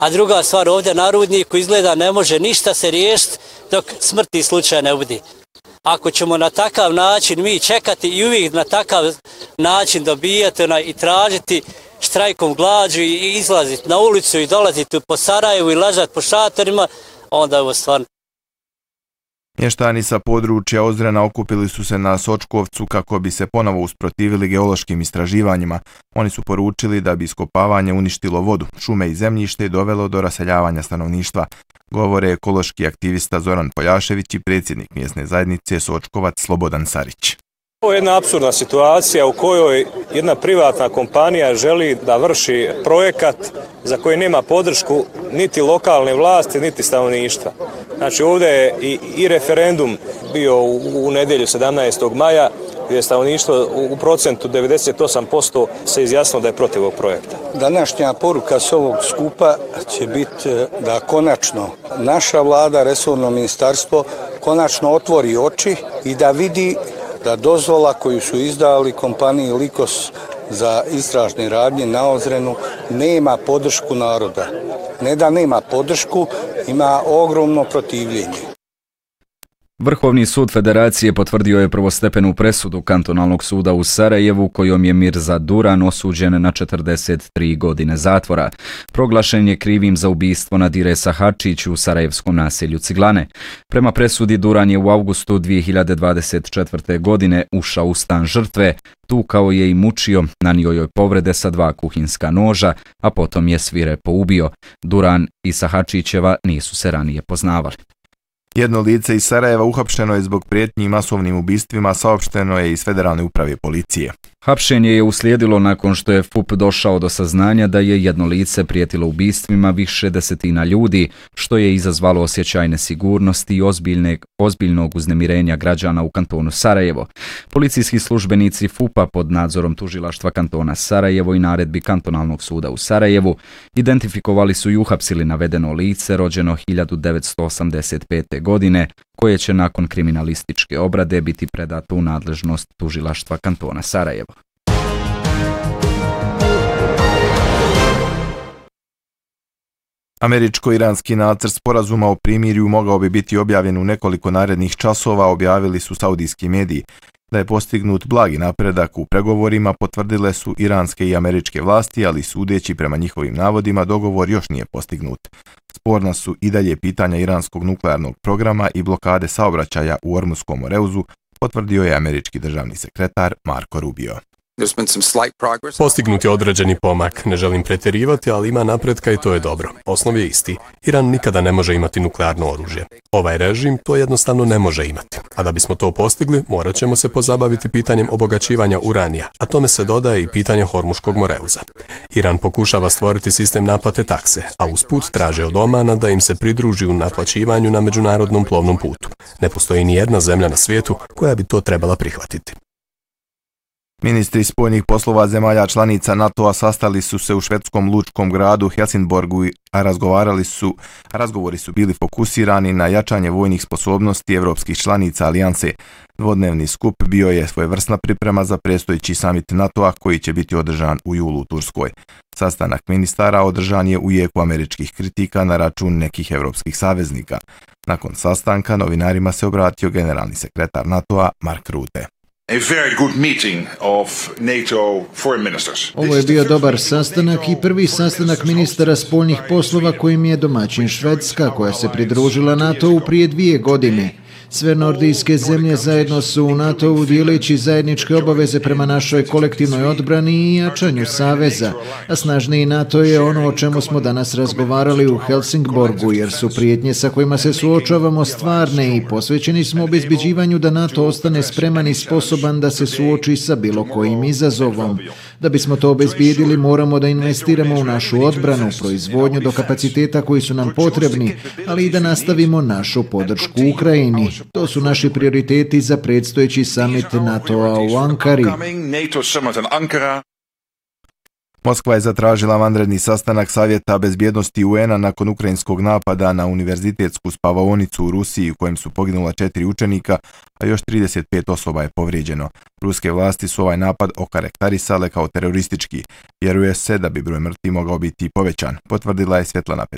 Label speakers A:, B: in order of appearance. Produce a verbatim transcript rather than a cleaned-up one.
A: A druga stvar, ovdje na rudniku izgleda ne može ništa se riješiti dok smrtni slučaj ne bude. Ako ćemo na takav način mi čekati i uvijek na takav način dobijati onaj, i tražiti štrajkom glađu i izlaziti na ulicu i dolaziti po Sarajevu i ležati po šatorima, onda je ovo stvarno.
B: Mještani sa područja Ozrena okupili su se na Sočkovcu kako bi se ponovo usprotivili geološkim istraživanjima. Oni su poručili da bi iskopavanje uništilo vodu, šume i zemljište i dovelo do raseljavanja stanovništva. Govore ekološki aktivista Zoran Poljašević i predsjednik mjesne zajednice Sočkovac Slobodan Sarić.
C: Ovo je jedna apsurdna situacija u kojoj jedna privatna kompanija želi da vrši projekat za koji nema podršku niti lokalne vlasti, niti stanovništva. Znači ovdje je i, i referendum bio u, u nedjelju sedamnaestog maja gdje je stanovništvo u procentu devedeset osam posto se izjasnilo da je protiv ovog projekta.
D: Današnja poruka s ovog skupa će biti da konačno naša vlada, resorno ministarstvo, konačno otvori oči i da vidi da dozvola koju su izdali kompaniji Likos za istražne radnje na Ozrenu nema podršku naroda. Ne da nema podršku, ima ogromno protivljenje.
E: Vrhovni sud Federacije potvrdio je prvostepenu presudu kantonalnog suda u Sarajevu kojom je Mirza Duran osuđen na četrdeset tri godine zatvora. Proglašen je krivim za ubistvo Nadire Sahačić u sarajevskom naselju Ciglane. Prema presudi Duran je u avgustu dvije hiljade dvadeset četvrte. godine ušao u stan žrtve, tukao je i mučio, nanio joj povrede sa dva kuhinska noža, a potom je svirepo ubio. Duran i Sahačićeva nisu se ranije poznavali.
B: Jedno lice iz Sarajeva uhapšeno je zbog prijetnji masovnim ubistvima, saopšteno je iz Federalne uprave policije.
E: Hapšenje je uslijedilo nakon što je F U P došao do saznanja da je jedno lice prijetilo ubistvima više desetina ljudi, što je izazvalo osjećaj nesigurnosti i ozbiljne, ozbiljnog uznemirenja građana u kantonu Sarajevo. Policijski službenici F U P-a pod nadzorom tužilaštva kantona Sarajevo i naredbi kantonalnog suda u Sarajevu identifikovali su i uhapsili navedeno lice rođeno hiljadu devetsto osamdeset pete. godine, koje će nakon kriminalističke obrade biti predato u nadležnost tužilaštva kantona Sarajevo.
B: Američko-iranski nacrt sporazuma o primirju mogao bi biti objavljen u nekoliko narednih časova, objavili su saudijski mediji. Da je postignut blagi napredak u pregovorima potvrdile su iranske i američke vlasti, ali sudeći prema njihovim navodima dogovor još nije postignut. Sporna su i dalje pitanja iranskog nuklearnog programa i blokade saobraćaja u Ormuskom Moreuzu, potvrdio je američki državni sekretar Marco Rubio.
F: Postignut je određeni pomak, ne želim pretjerivati, ali ima napretka i to je dobro. Osnov je isti. Iran nikada ne može imati nuklearno oružje. Ovaj režim to jednostavno ne može imati. A da bismo to postigli, morat ćemo se pozabaviti pitanjem obogaćivanja uranija, a tome se dodaje i pitanje Hormuškog Moreuza. Iran pokušava stvoriti sistem naplate takse, a usput traže od Omana da im se pridruži u naplaćivanju na međunarodnom plovnom putu. Ne postoji ni jedna zemlja na svijetu koja bi to trebala prihvatiti.
B: Ministri spoljnih poslova zemalja članica NATO-a sastali su se u švedskom lučkom gradu Helsingborgu, a razgovarali su, a razgovori su bili fokusirani na jačanje vojnih sposobnosti evropskih članica alijanse. Dvodnevni skup bio je svojevrsna priprema za predstojeći samit NATO-a koji će biti održan u julu u Turskoj. Sastanak ministara održan je u jeku američkih kritika na račun nekih evropskih saveznika. Nakon sastanka novinarima se obratio generalni sekretar NATO-a Mark Rutte.
G: Ovo je bio dobar sastanak i prvi sastanak ministara spoljnih poslova kojim je domaćin Švedska, koja se pridružila NATO-u prije dvije godine. Sve nordijske zemlje zajedno su u NATO-u dijeleći zajedničke obaveze prema našoj kolektivnoj odbrani i jačanju saveza, a snažniji NATO je ono o čemu smo danas razgovarali u Helsingborgu, jer su prijetnje sa kojima se suočavamo stvarne i posvećeni smo obezbeđivanju da NATO ostane spreman i sposoban da se suoči sa bilo kojim izazovom. Da bismo to obezbijedili, moramo da investiramo u našu odbranu, proizvodnju do kapaciteta koji su nam potrebni, ali i da nastavimo našu podršku Ukrajini. To su naši prioriteti za predstojeći samit NATO-a u Ankari.
B: Moskva je zatražila vanredni sastanak Savjeta bezbjednosti U N-a nakon ukrajinskog napada na univerzitetsku spavaonicu u Rusiji u kojem su poginula četiri učenika, a još trideset pet osoba je povrijeđeno. Ruske vlasti su ovaj napad okarakterisale kao teroristički. Vjeruje se da bi broj mrtvih mogao biti povećan, potvrdila je Svetlana Petrović.